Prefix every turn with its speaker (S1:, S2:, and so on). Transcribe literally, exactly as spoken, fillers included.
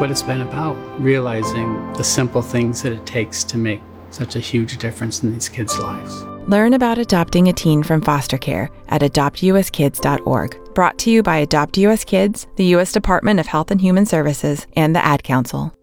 S1: what it's been about, realizing the simple things that it takes to make such a huge difference in these kids' lives.
S2: Learn about adopting a teen from foster care at adopt u s kids dot org. Brought to you by Adopt U S Kids, the U S Department of Health and Human Services, and the Ad Council.